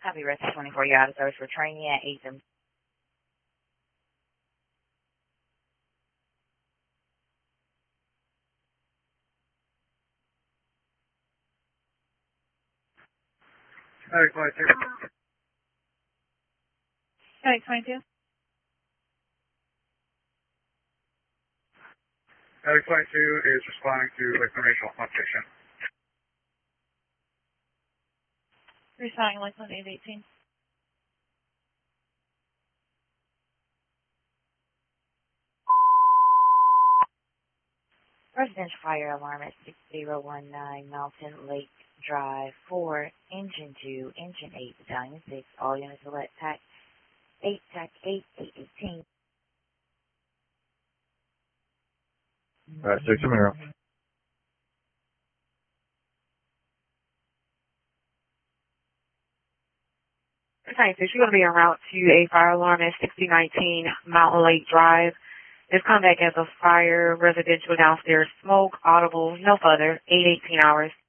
Copy, rest of 24. You're out of service for training at 8. Static Flight 2. Static 22. Static Flight 2 is responding to informational fluctuation. Responding Lakeland 818. Residential fire alarm at 6019 Mountain Lake Drive 4, Engine 2, Engine 8, Battalion 6. All units select TAC 8, TAC 8, 818. 6 Amiro. Scientist, you're going to be en route to a fire alarm at 6019 Mountain Lake Drive. This contact has a fire, residential downstairs, smoke, audible, no further, 818 hours.